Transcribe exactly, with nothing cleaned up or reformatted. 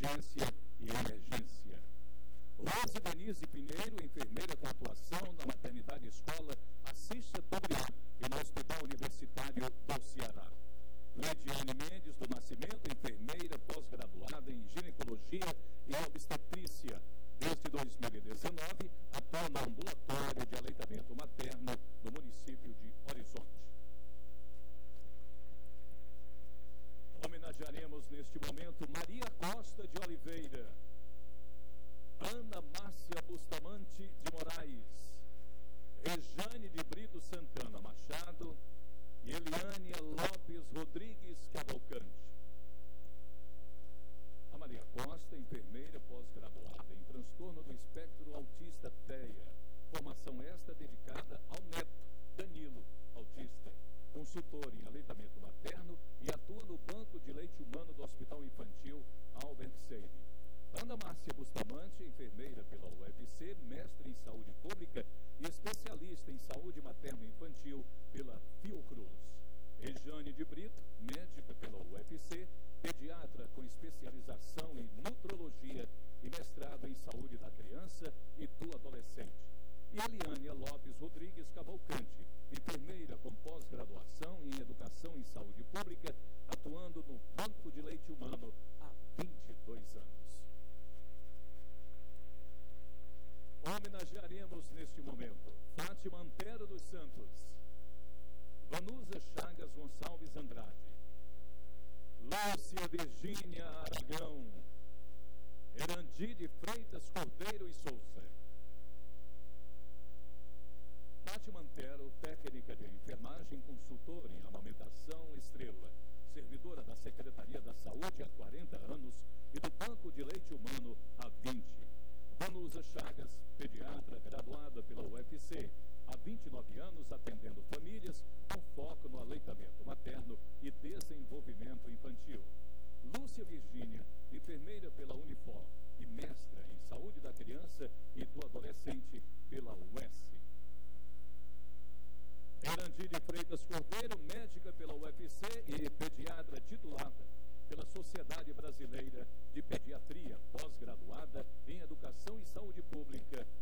urgência e emergência. Rose Denise Pinheiro, enfermeira com atuação na maternidade escola Assis Chateaubriand e no Hospital Universitário do Ceará. Lidiane Mendes do Nascimento, enfermeira pós-graduada em ginecologia e obstetrícia. Desde dois mil e dezenove, atua no ambulatório de aleitamento materno no município de Horizonte. Homenagearemos neste momento Maria Costa de Oliveira, Ana Márcia Bustamante de Moraes, Rejane de Brito Santana Machado e Eliânia Lopes Rodrigues Cavalcante. A Maria Costa, enfermeira pós-graduada em transtorno do espectro autista T E A, formação esta dedicada ao neto, Danilo, autista, consultor em aleitamento materno e atua no Banco de Leite Humano do Hospital Infantil Albert Seide. Ana Márcia Bustamante, enfermeira pela U F C, mestre em saúde pública e especialista em saúde materno-infantil pela Fiocruz. Rejane de Brito, médica pela U F C, pediatra com especialização em nutrologia e mestrado em saúde da criança e do adolescente. E Eliânia Lopes Rodrigues Cavalcante, enfermeira com pós-graduação em educação em saúde pública, atuando no Banco de Leite Humano há vinte e dois anos. Homenagearemos neste momento Fátima Antero dos Santos, Vanusa Chagas Gonçalves Andrade, Lúcia Virgínia Aragão, Erandi de Freitas Cordeiro e Souza. Fátima Antero, técnica de enfermagem, consultora em amamentação Estrela, servidora da Secretaria da Saúde há quarenta anos e do Banco de Leite Humano há vinte. Vanusa Chagas, pediatra graduada pela U F C, há vinte e nove anos atendendo famílias com foco no aleitamento materno e desenvolvimento infantil. Lúcia Virgínia, enfermeira pela Unifor e mestra em saúde da criança e do adolescente pela U E S. Erandi de Freitas Cordeiro, médica pela U F C e pediatra titulada pela Sociedade Brasileira de Pediatria, pós-graduada em Educação e Saúde Pública